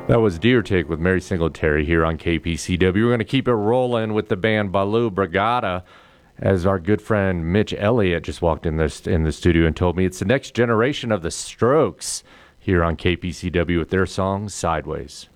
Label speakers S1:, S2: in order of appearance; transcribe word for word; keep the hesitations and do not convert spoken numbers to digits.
S1: That was Deer Tick with Mary Singletary here on K P C W. We're going to keep it rolling with the band Ballou Brigada, as our good friend Mitch Elliott just walked in the, in the studio and told me it's the next generation of the Strokes here on K P C W with their song Sideways.